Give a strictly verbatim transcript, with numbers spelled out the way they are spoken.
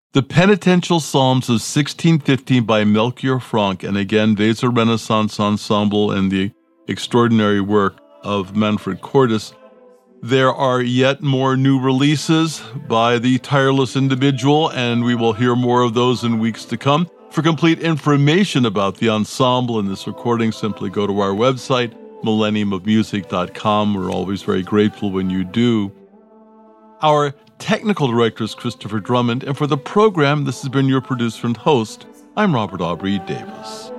The Penitential Psalms of sixteen fifteen by Melchior Franck, and again, Weser Renaissance Ensemble and the extraordinary work of Manfred Cordes. There are yet more new releases by the tireless individual, and we will hear more of those in weeks to come. For complete information about the ensemble and this recording, simply go to our website, millennium of music dot com. We're always very grateful when you do. Our technical director is Christopher Drummond, and for the program, this has been your producer and host. I'm Robert Aubrey Davis.